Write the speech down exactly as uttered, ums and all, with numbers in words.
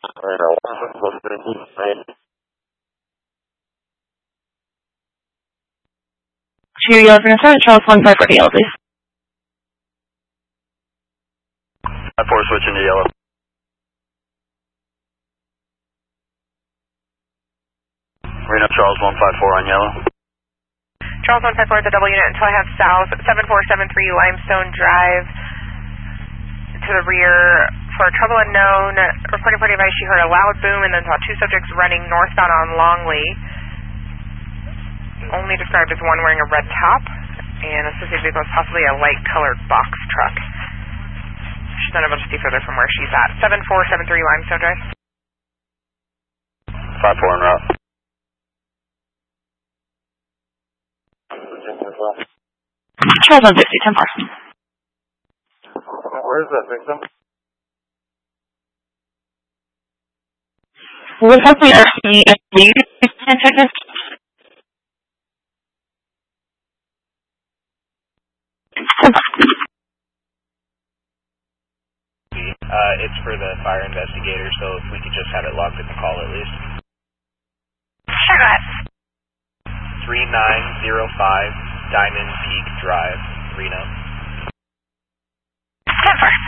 Two yellow for Minnesota, Charles one five four to yellow, please. five four switching to yellow. Reno Charles one five four on yellow. Charles one five four at the double unit until I have south seven four seven three Limestone Drive to the rear for trouble unknown. Reporting for device, she heard a loud boom and then saw two subjects running northbound on Longley. Only described as one wearing a red top and associated vehicle is possibly a light colored box truck. She's not able to see further from where she's at. seven four seven three Limestone Drive. five four en route. Charles one fifty, ten four. Where's that victim? Would help me ask me if we can check this. Uh, it's for the fire investigator, so if we could just have it logged in the call at least. Sure, go ahead. three nine zero five Diamond Peak Drive, Reno. ten four.